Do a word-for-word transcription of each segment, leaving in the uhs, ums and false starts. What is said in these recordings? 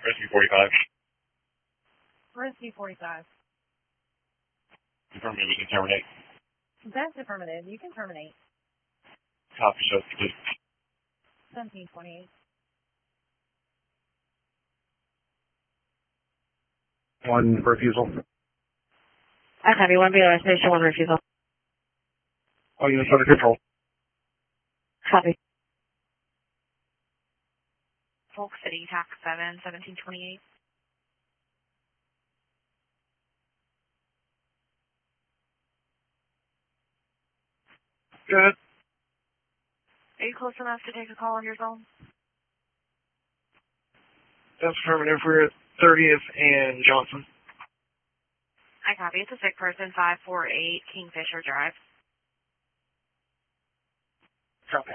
Rescue forty-five. Rescue forty-five. Affirmative, you can terminate. That's affirmative. You can terminate. Copy, show complete. seventeen twenty-eight. One refusal. I copy. One below station, one refusal. All units under control. Copy. Polk City, Tax seven, seventeen twenty-eight. Good. Are you close enough to take a call on your phone? That's affirmative. We're at thirtieth and Johnson. I copy. It's a sick person, five four eight Kingfisher Drive. Copy.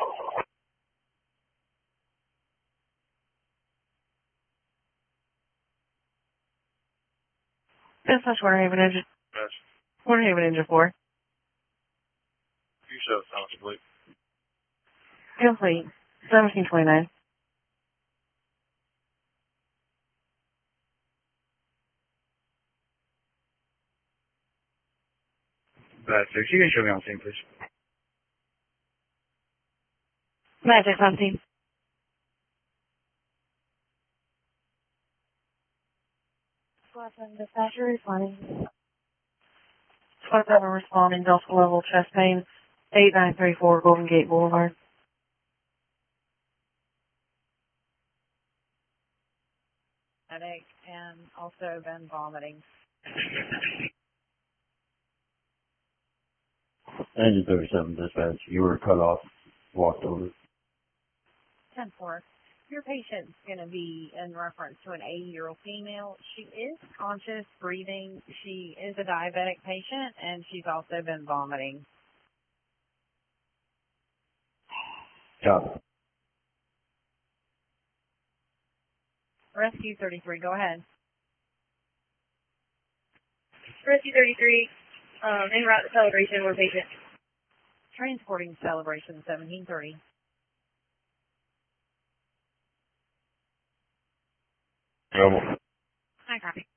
Dispatch Water Haven Engine. Yes. Water Haven Engine four. You show sounds complete. Complete. seventeen twenty-nine. That's six. You can show me on scene, please. Magic on scene. Squadron dispatcher responding. Squad seven responding. Delta level chest pain. eight nine three four Golden Gate Boulevard. Headache and also been vomiting. Engine thirty-seven dispatch, you were cut off, walked over. ten four. Your patient's going to be in reference to an eighty-year-old female. She is conscious, breathing. She is a diabetic patient, and she's also been vomiting. Copy. Rescue thirty-three, go ahead. Rescue thirty-three, um, en route to Celebration, we're patient. Transporting Celebration seventeen thirty. Available. I copy.